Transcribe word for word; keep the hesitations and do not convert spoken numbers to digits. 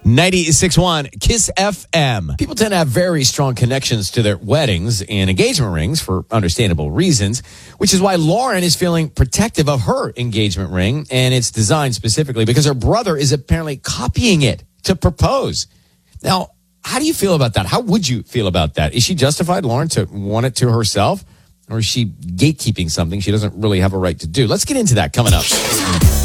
ninety-six point one KISS F M. People tend to have very strong connections to their weddings and engagement rings for understandable reasons, which is why Lauren is feeling protective of her engagement ring, and it's designed specifically because her brother is apparently copying it to propose. Now, how do you feel about that? How would you feel about that? Is she justified, Lauren, to want it to herself? Or is she gatekeeping something she doesn't really have a right to do? Let's get into that coming up.